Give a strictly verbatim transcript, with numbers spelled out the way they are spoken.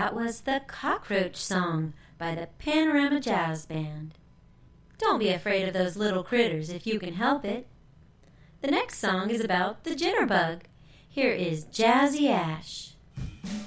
That was the Cockroach Song by the Panorama Jazz Band. Don't be afraid of those little critters if you can help it. The next song is about the jitterbug. Here is Jazzy Ash.